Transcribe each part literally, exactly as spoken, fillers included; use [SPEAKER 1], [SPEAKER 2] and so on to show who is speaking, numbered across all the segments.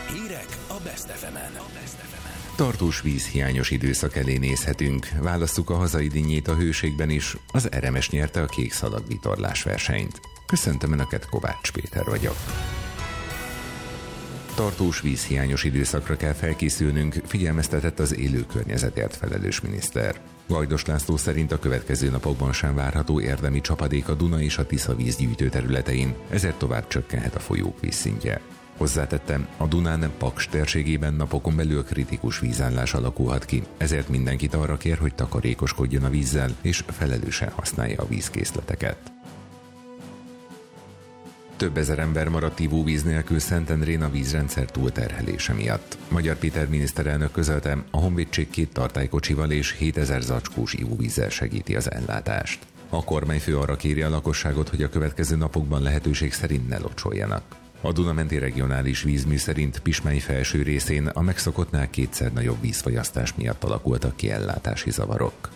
[SPEAKER 1] Hírek a Best ef emen.
[SPEAKER 2] Tartós vízhiányos időszak elé nézhetünk. Választuk a hazai dinnyét a hőségben is. Az er em es nyerte a kék szalag vitorlás versenyt. Köszöntöm Önöket, Kovács Péter vagyok. Tartós vízhiányos időszakra kell felkészülnünk, figyelmeztetett az élő környezetért felelős miniszter. Gajdos László szerint a következő napokban sem várható érdemi csapadék a Duna és a Tisza vízgyűjtő területein, ezért tovább csökkenhet a folyók vízszintje. Hozzátettem, a Dunán Paks térségében napokon belül kritikus vízállás alakulhat ki, ezért mindenkit arra kér, hogy takarékoskodjon a vízzel és felelősen használja a vízkészleteket. Több ezer ember maradt ivóvíz nélkül Szentendrén a vízrendszer túlterhelése miatt. Magyar Péter miniszterelnök közölte, a honvédség két tartálykocsival és hétezer zacskós ivóvízzel segíti az ellátást. A kormányfő arra kéri a lakosságot, hogy a következő napokban lehetőség szerint ne locsoljanak. A Duna-menti regionális vízmű szerint Pismány felső részén a megszokottnál kétszer nagyobb vízfogyasztás miatt alakultak ki ellátási zavarok.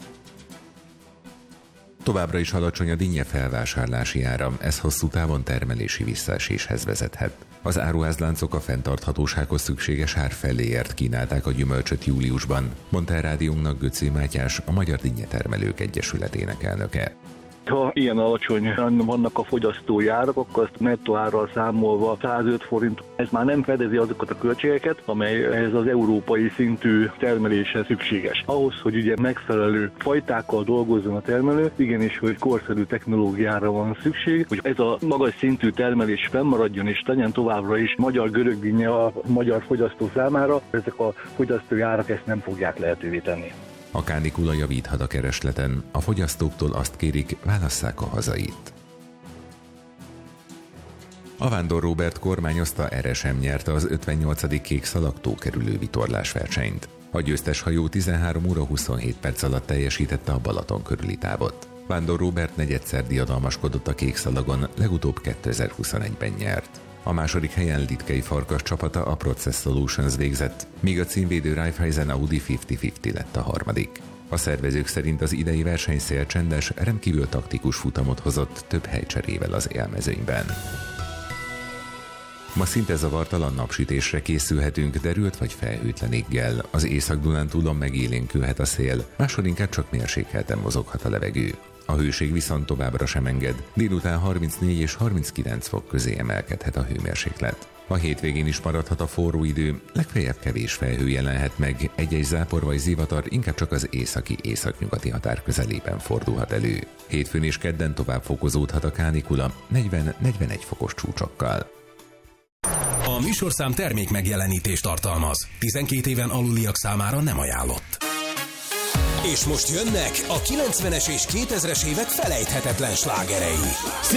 [SPEAKER 2] Továbbra is alacsony a dinnye felvásárlási ára, ez hosszú távon termelési visszaeséshez vezethet. Az áruházláncok a fenntarthatósághoz szükséges ár feléért kínálták a gyümölcsöt júliusban, mondta a rádiónknak Göczi Mátyás, a Magyar Dinnyetermelők Egyesületének elnöke.
[SPEAKER 3] Ha ilyen alacsonyan vannak a fogyasztói árak, akkor azt nettó árral számolva százöt forint, ez már nem fedezi azokat a költségeket, amely ez az európai szintű termeléshez szükséges. Ahhoz, hogy ugye megfelelő fajtákkal dolgozzon a termelő, igenis, hogy korszerű technológiára van szükség, hogy ez a magas szintű termelés fennmaradjon és legyen továbbra is magyar görög dinnye a magyar fogyasztó számára, ezek a fogyasztói árak ezt nem fogják lehetővé tenni.
[SPEAKER 2] A kánikula javíthat a keresleten, a fogyasztóktól azt kérik, válasszák a hazait. A Vándor Róbert kormányozta er es em nyerte az ötvennyolcadik kék szalag tókerülő vitorlás versenyt. A győztes hajó tizenhárom óra huszonhét perc alatt teljesítette a Balaton körüli távot. Vándor Róbert negyedszer diadalmaskodott a kék szalagon, legutóbb kétezer-huszonegyben nyert. A második helyen Litkei Farkas csapata, a Process Solutions végzett, míg a címvédő Raiffeisen Audi ötven ötven lett a harmadik. A szervezők szerint az idei verseny szélcsendes, rendkívül taktikus futamot hozott több helycserével az élmezőnyben. Ma szinte zavartalan napsütésre készülhetünk, derült vagy felhőtlen éggel. Az Észak-Dunántúlon megélénkülhet a szél, máshol inkább csak mérsékelten mozoghat a levegő. A hőség viszont továbbra sem enged, délután harmincnégy és harminckilenc fok közé emelkedhet a hőmérséklet. A hétvégén is maradhat a forró idő, legfeljebb kevés felhő jelenhet meg, egy-egy zápor vagy zivatar inkább csak az északi északnyugati határ közelében fordulhat elő. Hétfőn és kedden tovább fokozódhat a kánikula negyven-negyvenegy fokos csúcsokkal.
[SPEAKER 1] A műsorszám termék megjelenítést tartalmaz. tizenkét éven aluliak számára nem ajánlott. És most jönnek a kilencvenes és kétezres évek felejthetetlen slágerei.